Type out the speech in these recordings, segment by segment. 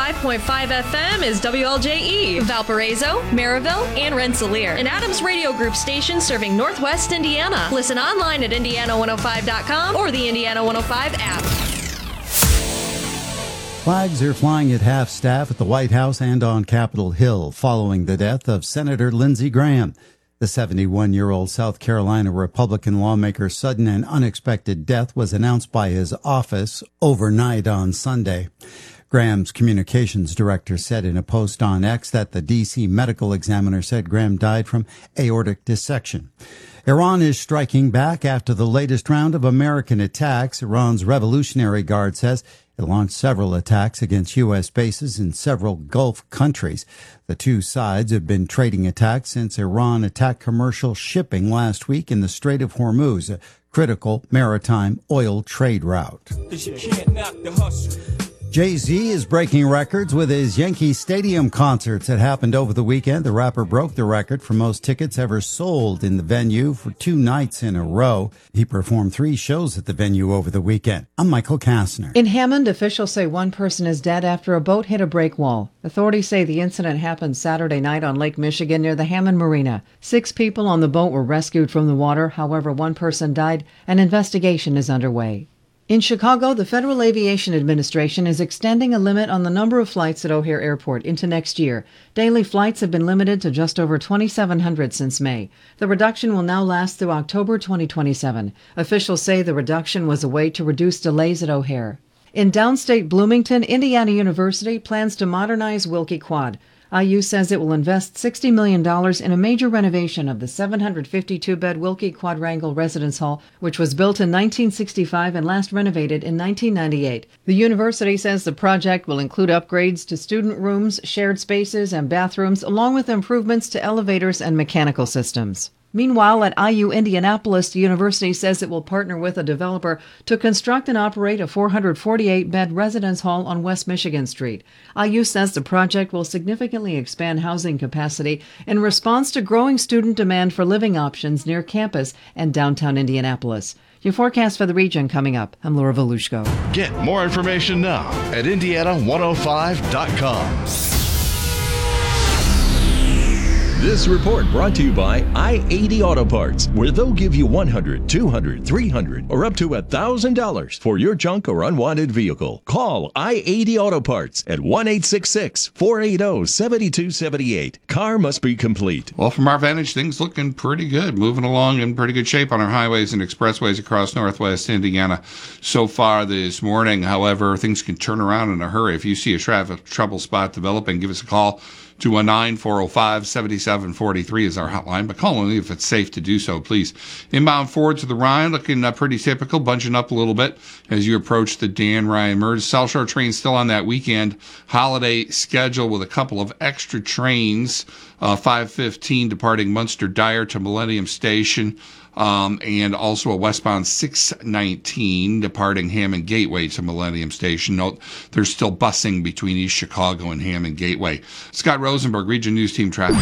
105.5 FM is WLJE, Valparaiso, Maryville, and Rensselaer, an Adams Radio Group station serving Northwest Indiana. Listen online at Indiana105.com or the Indiana 105 app. Flags are flying at half-staff at the White House and on Capitol Hill following the death of Senator Lindsey Graham. The 71-year-old South Carolina Republican lawmaker's sudden and unexpected death was announced by his office overnight on Sunday. Graham's communications director said in a post on X that the D.C. medical examiner said Graham died from aortic dissection. Iran is striking back after the latest round of American attacks. Iran's Revolutionary Guard says it launched several attacks against U.S. bases in several Gulf countries. The two sides have been trading attacks since Iran attacked commercial shipping last week in the Strait of Hormuz, a critical maritime oil trade route. Jay-Z is breaking records with his Yankee Stadium concerts that happened over the weekend. The rapper broke the record for most tickets ever sold in the venue for 2 nights in a row. He performed 3 shows at the venue over the weekend. I'm Michael Kastner. In Hammond, officials say one person is dead after a boat hit a break wall. Authorities say the incident happened Saturday night on Lake Michigan near the Hammond Marina. 6 people on the boat were rescued from the water. However, 1 person died. An investigation is underway. In Chicago, the Federal Aviation Administration is extending a limit on the number of flights at O'Hare Airport into next year. Daily flights have been limited to just over 2,700 since May. The reduction will now last through October 2027. Officials say the reduction was a way to reduce delays at O'Hare. In downstate Bloomington, Indiana University plans to modernize Wilkie Quad. IU says it will invest $60 million in a major renovation of the 752-bed Wilkie Quadrangle Residence Hall, which was built in 1965 and last renovated in 1998. The university says the project will include upgrades to student rooms, shared spaces, and bathrooms, along with improvements to elevators and mechanical systems. Meanwhile, at IU Indianapolis, the university says it will partner with a developer to construct and operate a 448-bed residence hall on West Michigan Street. IU says the project will significantly expand housing capacity in response to growing student demand for living options near campus and downtown Indianapolis. Your forecast for the region coming up. I'm Laura Volushko. Get more information now at Indiana105.com. This report brought to you by I-80 Auto Parts, where they'll give you $100, $200, $300, or up to $1,000 for your junk or unwanted vehicle. Call I-80 Auto Parts at 1-866-480-7278. Car must be complete. Well, from our vantage, things looking pretty good. Moving along in pretty good shape on our highways and expressways across northwest Indiana so far this morning. However, things can turn around in a hurry. If you see a traffic trouble spot developing, give us a call. 219-405-7743 is our hotline, but call only if it's safe to do so, please. Inbound forward to the Ryan, looking pretty typical, bunching up a little bit as you approach the Dan Ryan Merge. South Shore train still on that weekend holiday schedule with a couple of extra trains, 5:15 departing Munster Dyer to Millennium Station, and also a westbound 619 departing Hammond Gateway to Millennium Station. Note, there's still busing between East Chicago and Hammond Gateway. Scott Rosenberg, Region News Team Traffic.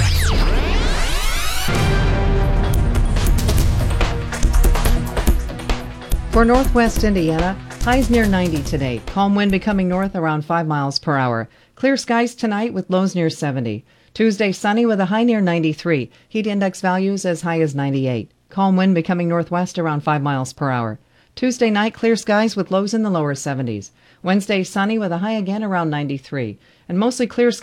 For northwest Indiana, highs near 90 today. Calm wind becoming north around 5 miles per hour. Clear skies tonight with lows near 70. Tuesday, sunny with a high near 93. Heat index values as high as 98. Calm wind becoming northwest around 5 miles per hour. Tuesday night, clear skies with lows in the lower 70s. Wednesday, sunny with a high again around 93. And mostly clear skies